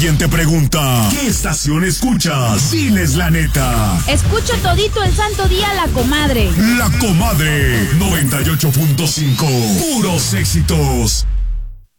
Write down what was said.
alguien te pregunta, ¿qué estación escuchas? Diles la neta. Escucho todito el santo día La Comadre. La Comadre 98.5. Puros éxitos.